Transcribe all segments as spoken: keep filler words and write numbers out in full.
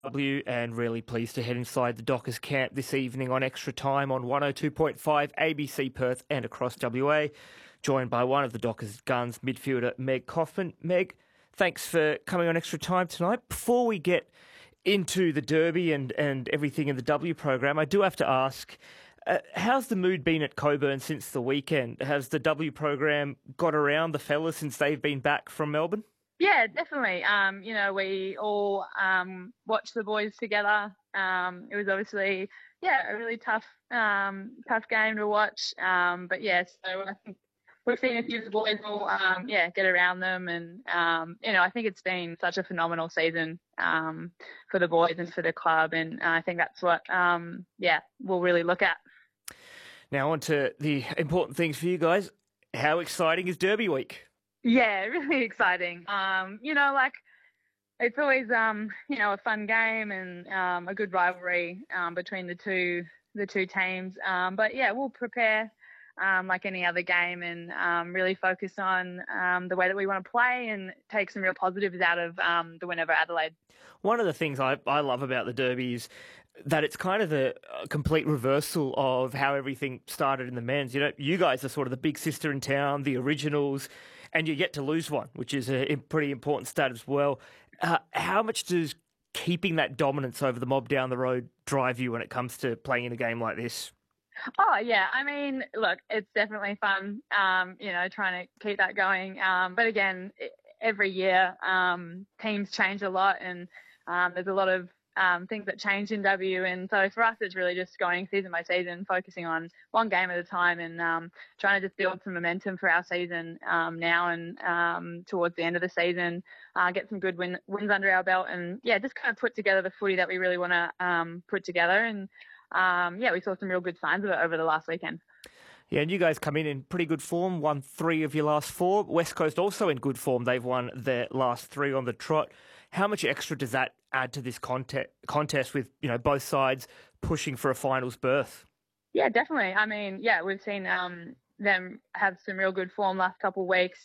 W, and really pleased to head inside the Dockers camp this evening on Extra Time on one oh two point five A B C Perth and across W A, joined by one of the Dockers guns, midfielder Meg Kaufman. Meg, thanks for coming on Extra Time tonight. Before we get into the Derby and, and everything in the W program, I do have to ask, uh, how's the mood been at Coburn since the weekend? Has the W program got around the fellas since they've been back from Melbourne? Yeah, definitely. Um, you know, we all um, watched the boys together. Um, it was obviously, yeah, a really tough, um, tough game to watch. Um, but yeah, so I think we've seen a few of the boys all, um, yeah, get around them, and um, you know, I think it's been such a phenomenal season um, for the boys and for the club, and I think that's what, um, yeah, we'll really look at. Now on to the important things for you guys. How exciting is Derby week? Yeah, really exciting. Um, you know, like it's always, um, you know, a fun game and um, a good rivalry um, between the two the two teams. Um, but yeah, we'll prepare um, like any other game and um, really focus on um, the way that we want to play and take some real positives out of um, the win over Adelaide. One of the things I, I love about the Derby is that it's kind of a, a complete reversal of how everything started in the men's. You know, you guys are sort of the big sister in town, the originals, and you're yet to lose one, which is a, a pretty important stat as well. Uh, how much does keeping that dominance over the mob down the road drive you when it comes to playing in a game like this? Oh, yeah. I mean, look, it's definitely fun, um, you know, trying to keep that going. Um, but again, every year um, teams change a lot, and um, there's a lot of um, things that change in W. And so for us, it's really just going season by season, focusing on one game at a time and um, trying to just build some momentum for our season um, now and um, towards the end of the season, uh, get some good win- wins under our belt, and, yeah, just kind of put together the footy that we really want to um, put together. And, um, yeah, we saw some real good signs of it over the last weekend. Yeah, and you guys come in in pretty good form, won three of your last four. West Coast also in good form. They've won their last three on the trot. How much extra does that add to this contest, contest with, you know, both sides pushing for a finals berth? Yeah, definitely. I mean, yeah, we've seen um, them have some real good form last couple of weeks.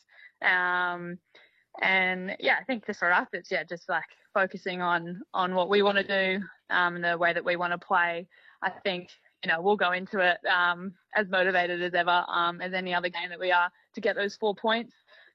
Um, and, yeah, I think just for us, it's, yeah, just like focusing on, on what we want to do um, and the way that we want to play. I think, you know, we'll go into it um, as motivated as ever um, as any other game that we are to get those four points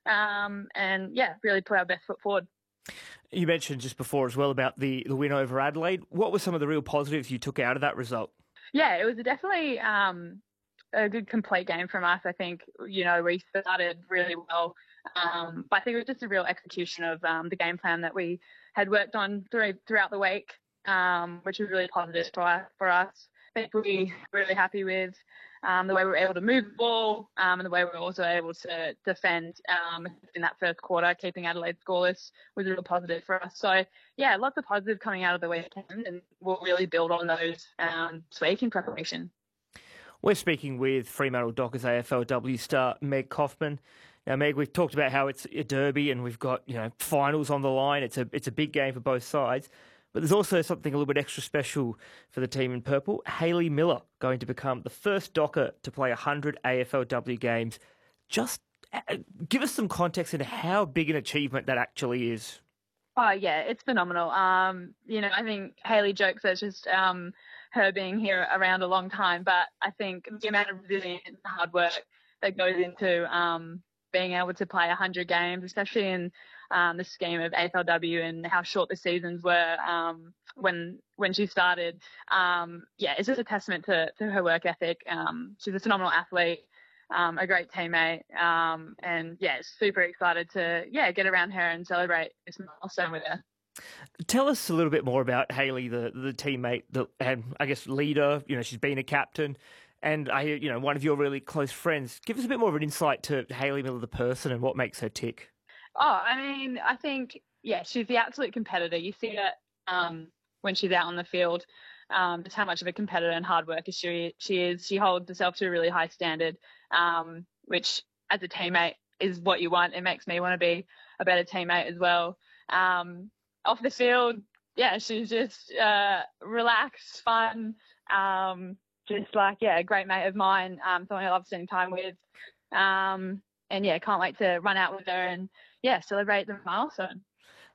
um, and, yeah, really put our best foot forward. You mentioned just before as well about the, the win over Adelaide. What were some of the real positives you took out of that result? Yeah, it was definitely um, a good complete game from us. I think, you know, we started really well. Um, but I think it was just a real execution of um, the game plan that we had worked on through, throughout the week, um, which was really positive for, for us. I think we were really happy with um, the way we were able to move the ball um, and the way we were also able to defend um, in that first quarter. Keeping Adelaide scoreless was a real positive for us. So, yeah, lots of positive coming out of the weekend, and we'll really build on those um, this week in preparation. We're speaking with Fremantle Dockers A F L W star Meg Kaufman. Now, Meg, we've talked about how it's a derby and we've got, you know, finals on the line. It's a it's a big game for both sides. But there's also something a little bit extra special for the team in purple. Hayley Miller going to become the first Docker to play one hundred A F L W games. Just give us some context into how big an achievement that actually is. Oh, yeah, it's phenomenal. Um, you know, I think Hayley jokes that it's just um, her being here around a long time, but I think the amount of resilience and hard work that goes into um, being able to play one hundred games, especially in um, the scheme of A F L W and how short the seasons were um, when when she started. Um, yeah, it's just a testament to, to her work ethic. Um, she's a phenomenal athlete, um, a great teammate, um, and yeah, super excited to yeah get around her and celebrate this milestone with her. Tell us a little bit more about Hayley, the the teammate, the, and I guess leader. You know, she's been a captain. And I hear, you know, one of your really close friends. Give us a bit more of an insight to Hayley Miller, the person, and what makes her tick. Oh, I mean, I think, yeah, she's the absolute competitor. You see that um, when she's out on the field, um, just how much of a competitor and hard worker she, she is. She holds herself to a really high standard, um, which as a teammate is what you want. It makes me want to be a better teammate as well. Um, off the field, yeah, she's just uh, relaxed, fun, um, just like, yeah, a great mate of mine, um, someone I love spending time with. Um, and, yeah, can't wait to run out with her and, yeah, celebrate the milestone.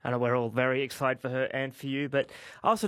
and we're all very excited for her and for you. But I also